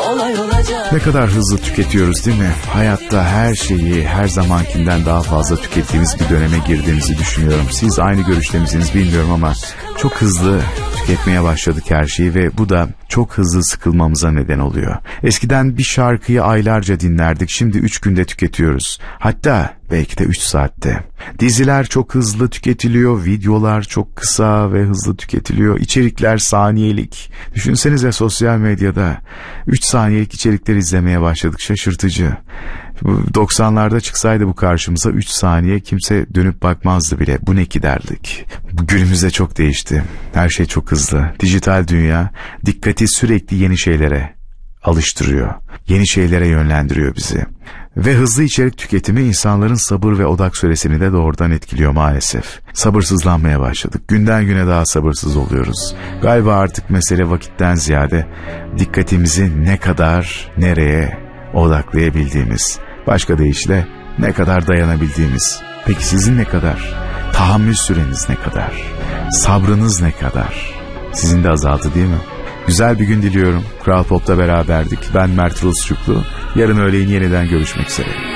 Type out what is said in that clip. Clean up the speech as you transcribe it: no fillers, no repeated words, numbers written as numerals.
olay olacak. Ne kadar hızlı tüketiyoruz değil mi? Hayatta her şeyi her zamankinden daha fazla tükettiğimiz bir döneme girdiğimizi düşünüyorum. Siz aynı görüşte misiniz bilmiyorum ama çok hızlı tüketmeye başladık her şeyi ve bu da çok hızlı sıkılmamıza neden oluyor. Eskiden bir şarkıyı aylarca dinlerdik, şimdi 3 günde tüketiyoruz. Hatta belki de 3 saatte. Diziler çok hızlı tüketiliyor, videolar çok kısa ve hızlı tüketiliyor, içerikler saniyelik. Düşünsenize sosyal medyada 3 saniyelik içerikler izlemeye başladık, şaşırtıcı. 90'larda çıksaydı bu karşımıza 3 saniye kimse dönüp bakmazdı bile. Bu ne ki derdik. Günümüzde çok değişti. Her şey çok hızlı. Dijital dünya dikkati sürekli yeni şeylere alıştırıyor. Yeni şeylere yönlendiriyor bizi. Ve hızlı içerik tüketimi insanların sabır ve odak süresini de doğrudan etkiliyor maalesef. Sabırsızlanmaya başladık. Günden güne daha sabırsız oluyoruz. Galiba artık mesele vakitten ziyade dikkatimizi ne kadar, nereye odaklayabildiğimiz. Başka deyişle ne kadar dayanabildiğimiz. Peki sizin ne kadar? Tahammül süreniz ne kadar? Sabrınız ne kadar? Sizin de azaldı değil mi? Güzel bir gün diliyorum. Kral Pop'ta beraberdik. Ben Mert Rusçuklu. Yarın öğleyin yeniden görüşmek üzere.